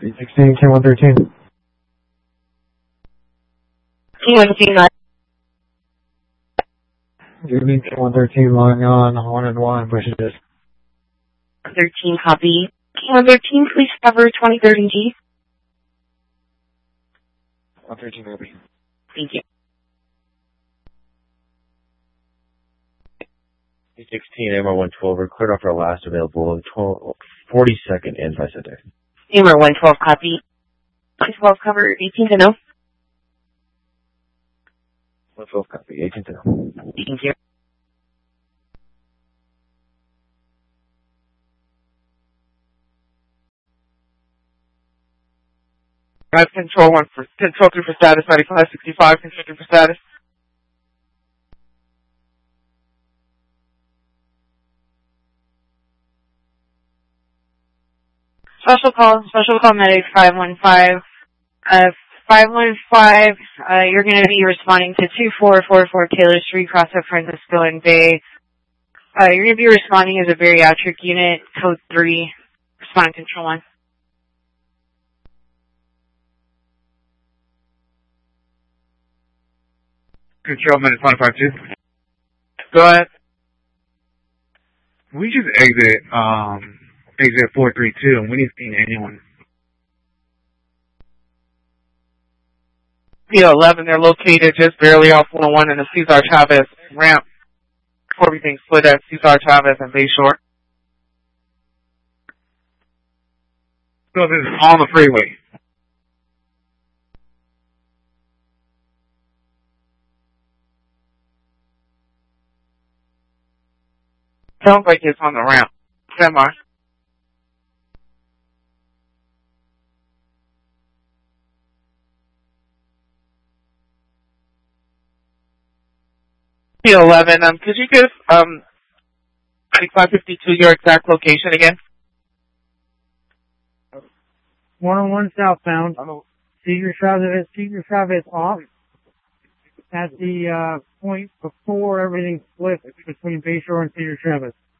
816, K113. K113, Good evening, K113, logging on 1-1, Bushes. 13, copy. K113, please cover 23rd and G. 113, copy. Thank you. 16, AMR 112, we're cleared off our last available 42nd and 5 center. AMR 112, copy. 112, cover 18 to no. 112, copy, 18 to no. Thank you. That's control 1 for control 2 for status 9565, control 2 for status. Special call medic 515. 515, you're going to be responding to 2444 Taylor Street, cross of Francisco and Bay. You're going to be responding as a bariatric unit, code 3, responding control 1. Control minute 152. Go ahead. We just exit 432 and we didn't see anyone. P11, they're located just barely off 101 in the Cesar Chavez ramp before everything split at Cesar Chavez and Bayshore. So this is on the freeway. Sounds like it's on the ramp. Semi. P11, could you give 552 your exact location again? 101 southbound. Cesar Chavez off. At the point before everything split between Bayshore and Cesar Chavez.